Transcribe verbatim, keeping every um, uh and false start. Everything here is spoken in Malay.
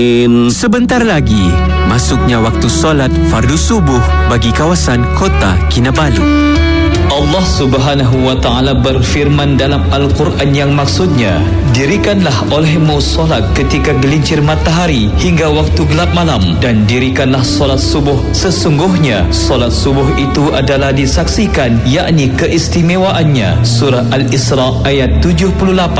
Sebentar lagi, masuknya waktu solat fardu subuh bagi kawasan Kota Kinabalu. Allah Subhanahu wa ta'ala berfirman dalam Al-Quran yang maksudnya, dirikanlah olehmu solat ketika gelincir matahari hingga waktu gelap malam, dan dirikanlah solat subuh. Sesungguhnya solat subuh itu adalah disaksikan, yakni keistimewaannya. Surah Al-Isra ayat tujuh puluh lapan.